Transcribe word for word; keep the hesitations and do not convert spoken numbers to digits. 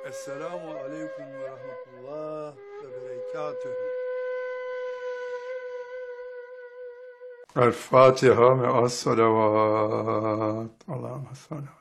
Esselamu aleyküm ve rahmetullah ve berekatühü. El Fatiha ve as salavat. Allahümme salli.